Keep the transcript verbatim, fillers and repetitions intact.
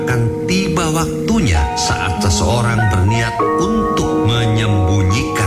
akan tiba waktunya saat seseorang berniat untuk menyembunyikan